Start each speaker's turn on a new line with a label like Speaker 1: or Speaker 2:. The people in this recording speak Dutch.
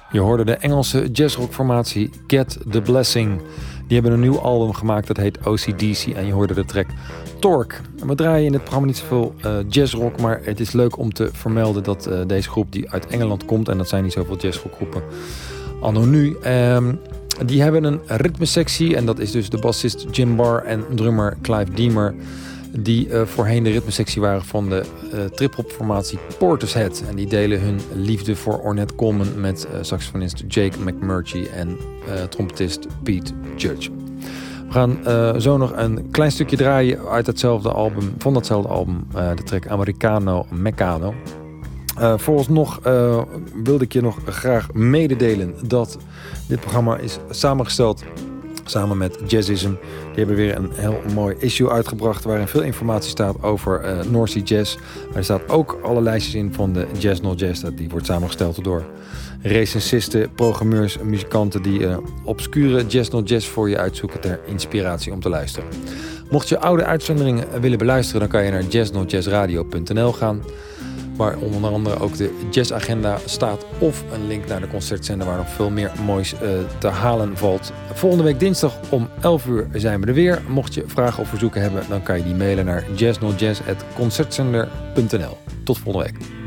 Speaker 1: Je hoorde de Engelse jazzrockformatie Get the Blessing. Die hebben een nieuw album gemaakt, dat heet OCDC. En je hoorde de track Torque. We draaien in het programma niet zoveel jazzrock, maar het is leuk om te vermelden dat deze groep die uit Engeland komt, en dat zijn niet zoveel jazzrockgroepen anno nu, die hebben een ritmesectie. En dat is dus de bassist Jim Barr en drummer Clive Deemer, die voorheen de ritmesectie waren van de trip-hop-formatie Portishead. En die delen hun liefde voor Ornette Coleman met saxofonist Jake McMurtry en trompetist Pete Judge. We gaan zo nog een klein stukje draaien uit van datzelfde album, de track Americano Meccano. Vooralsnog wilde ik je nog graag mededelen dat dit programma is samengesteld samen met Jazzism. Die hebben weer een heel mooi issue uitgebracht waarin veel informatie staat over North Sea Jazz. Er staat ook alle lijstjes in van de Jazz Not Jazz. Die wordt samengesteld door recensisten, programmeurs, muzikanten die obscure Jazz Not Jazz voor je uitzoeken ter inspiratie om te luisteren. Mocht je oude uitzenderingen willen beluisteren, dan kan je naar jazznotjazzradio.nl gaan, waar onder andere ook de jazzagenda staat, of een link naar de concertzender waar nog veel meer moois te halen valt. Volgende week dinsdag om 11 uur zijn we er weer. Mocht je vragen of verzoeken hebben, dan kan je die mailen naar jazznotjazz@concertzender.nl. Tot volgende week.